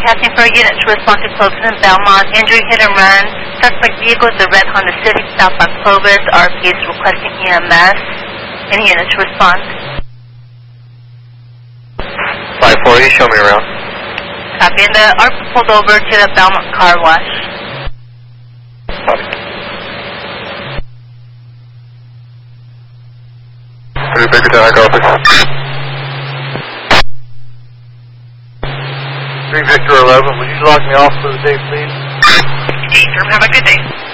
Broadcasting for a unit to respond to Clovis and Belmont. Injury, hit and run. Suspect vehicle is a red Honda Civic south on Clovis. RP is requesting EMS. Any unit to respond? 540, show me around. Copy. And the RP pulled over to the Belmont car wash. Copy. 3 Baker Town, I copy. 3 Victor 11, would you lock me off for the day, please? Have a good day.